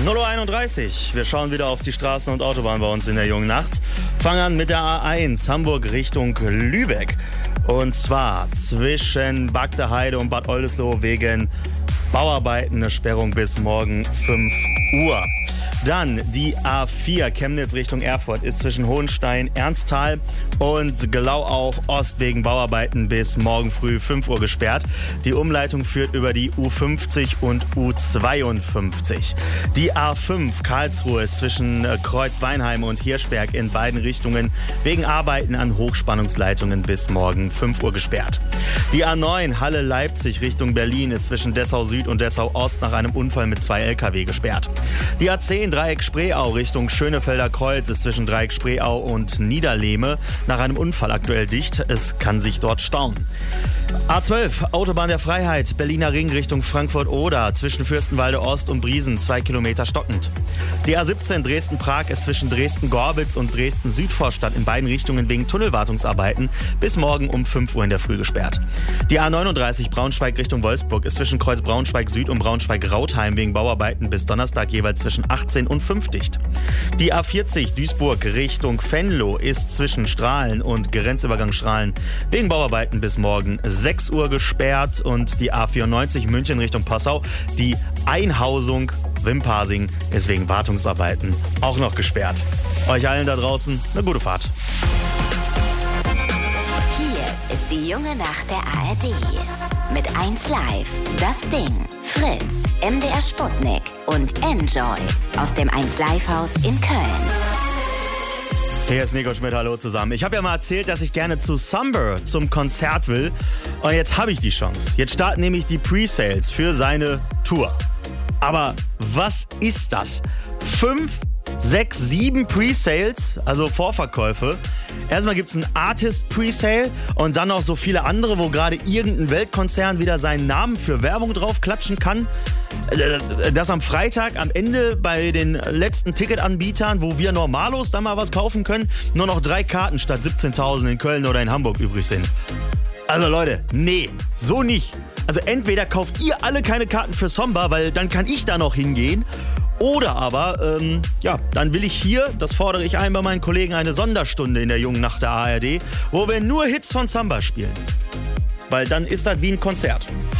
0:31 Uhr. Wir schauen wieder auf die Straßen und Autobahnen bei uns in der jungen Nacht. Fangen an mit der A1 Hamburg Richtung Lübeck. Und zwar zwischen Bagdeheide und Bad Oldesloe wegen Bauarbeiten eine Sperrung bis morgen 5 Uhr. Dann die A4 Chemnitz Richtung Erfurt ist zwischen Hohenstein, Ernsthal und Glauau Ost wegen Bauarbeiten bis morgen früh 5 Uhr gesperrt. Die Umleitung führt über die U50 und U52. Die A5 Karlsruhe ist zwischen Kreuzweinheim und Hirschberg in beiden Richtungen wegen Arbeiten an Hochspannungsleitungen bis morgen 5 Uhr gesperrt. Die A9 Halle-Leipzig Richtung Berlin ist zwischen Dessau Süd und Dessau Ost nach einem Unfall mit 2 LKW gesperrt. Die A10 Dreieck Spreeau Richtung Schönefelder Kreuz ist zwischen Dreieck Spreeau und Niederlehme nach einem Unfall aktuell dicht. Es kann sich dort stauen. A12 Autobahn der Freiheit Berliner Ring Richtung Frankfurt-Oder zwischen Fürstenwalde Ost und Briesen 2 Kilometer stockend. Die A17 Dresden-Prag ist zwischen Dresden-Gorbitz und Dresden-Südvorstadt in beiden Richtungen wegen Tunnelwartungsarbeiten bis morgen um 5 Uhr in der Früh gesperrt. Die A39 Braunschweig Richtung Wolfsburg ist zwischen Kreuz Braunschweig Süd und Braunschweig-Rautheim wegen Bauarbeiten bis Donnerstag jeweils zwischen 18 und 5 dicht. Die A40 Duisburg Richtung Venlo ist zwischen Strahlen und Grenzübergang Strahlen wegen Bauarbeiten bis morgen 6 Uhr gesperrt. Und die A94 München Richtung Passau, die Einhausung Wimpasing ist wegen Wartungsarbeiten auch noch gesperrt. Euch allen da draußen eine gute Fahrt. Hier ist die junge Nacht der ARD. Mit 1 Live, Das Ding, Fritz, MDR Sputnik und Enjoy aus dem 1 Live Haus in Köln. Hier ist Nico Schmidt, hallo zusammen. Ich habe ja mal erzählt, dass ich gerne zu Summer zum Konzert will. Und jetzt habe ich die Chance. Jetzt starten nämlich die Pre-Sales für seine Tour. Aber was ist das? 5, 6, 7 Pre-Sales, also Vorverkäufe. Erstmal gibt es einen Artist-Pre-Sale und dann noch so viele andere, wo gerade irgendein Weltkonzern wieder seinen Namen für Werbung drauf klatschen kann. Das am Freitag am Ende bei den letzten Ticketanbietern, wo wir Normalos da mal was kaufen können, nur noch 3 Karten statt 17.000 in Köln oder in Hamburg übrig sind. Also Leute, nee, so nicht. Also entweder kauft ihr alle keine Karten für Somba, weil dann kann ich da noch hingehen. Oder aber, dann will ich hier, das fordere ich ein bei meinen Kollegen, eine Sonderstunde in der jungen Nacht der ARD, wo wir nur Hits von Samba spielen. Weil dann ist das wie ein Konzert.